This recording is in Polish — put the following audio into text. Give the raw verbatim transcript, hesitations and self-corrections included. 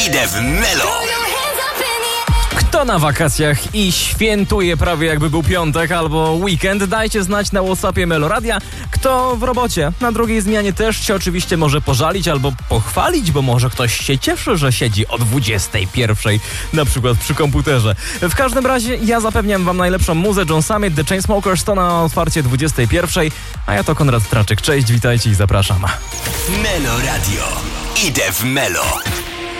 Idę w Melo. Kto na wakacjach i świętuje prawie jakby był piątek albo weekend, dajcie znać na WhatsAppie Meloradia. Kto w robocie, na drugiej zmianie też się oczywiście może pożalić albo pochwalić, bo może ktoś się cieszy, że siedzi o dwudziestej pierwszej na przykład przy komputerze. W każdym razie ja zapewniam wam najlepszą muzę. John Summit, The Chainsmokers to na otwarcie dwudziestej pierwszej, a ja to Konrad Traczyk. Cześć, witajcie i zapraszam. Meloradio. Idę w Melo.